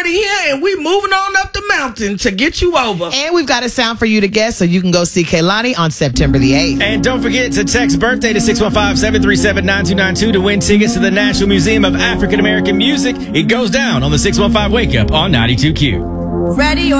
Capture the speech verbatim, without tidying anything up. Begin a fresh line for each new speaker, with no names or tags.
already here, and we moving on up the mountain to get you over.
And we've got a sound for you to guess, so you can go see Kehlani on September the eighth.
And don't forget to text birthday to six one five, seven three seven, nine two nine two to win tickets to the National Museum of African American Music. It goes down on the six one five Wake Up on ninety-two Q.
Ready or